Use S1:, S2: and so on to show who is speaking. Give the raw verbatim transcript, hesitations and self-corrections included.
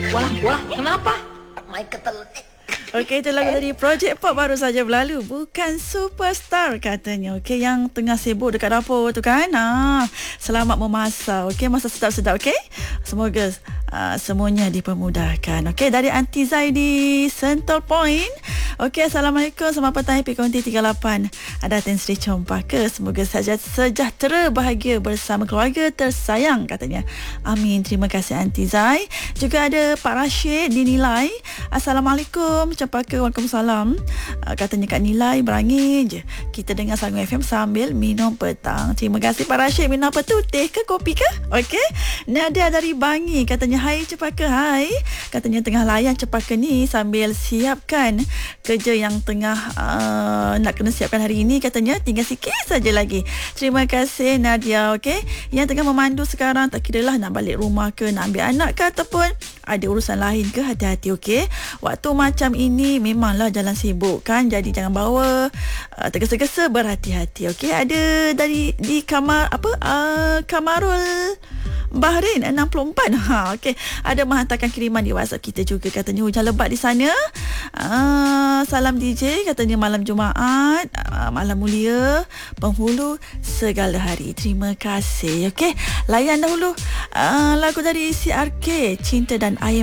S1: Walah, walah, kenapa? My ketelik.
S2: Okey, itu lagu dari Project Pop baru saja berlalu. Bukan superstar katanya. Okey, yang tengah sibuk dekat dapur tu kan. Ha, selamat memasak. Okey, masak sedap-sedap. Okey. Semoga uh, semuanya dipermudahkan. Okey, dari Aunty Zai di Sentul Point. Okey, Assalamualaikum. Selamat petang Happy Konti tiga puluh lapan. Ada Tan Sri Chompaka. Semoga saja sejahtera, bahagia bersama keluarga tersayang katanya. Amin. Terima kasih Aunty Zai. Juga ada Pak Rashid di Nilai. Assalamualaikum. Cempaka, Waalaikumsalam. Uh, katanya Kak Nilai berangin je kita dengar Sanggung F M sambil minum petang. Terima kasih Pak Rashid. Minum apa tu? Teh ke kopi ke? Okey. Nadia dari Bangi katanya hai Cempaka, hai. Katanya tengah layan Cempaka ni sambil siapkan kerja yang tengah uh, nak kena siapkan hari ini. Katanya tinggal sikit saja lagi. Terima kasih Nadia. Okey. Yang tengah memandu sekarang, tak kira lah nak balik rumah ke, nak ambil anak ke, ataupun ada urusan lain ke, hati-hati. Okey. Waktu macam ini memanglah jalan sibuk kan, jadi jangan bawa uh, tergesa-gesa, berhati-hati. Okey, ada dari di kamar apa uh, Kamarul Bahrain enam puluh empat. Ha, okey, ada menghantarkan kiriman di WhatsApp kita juga, katanya hujan lebat di sana. Uh, salam D J, katanya malam Jumaat, uh, malam mulia, penghulu segala hari. Terima kasih. Okey, layan dahulu uh, lagu dari C R K, Cinta dan Air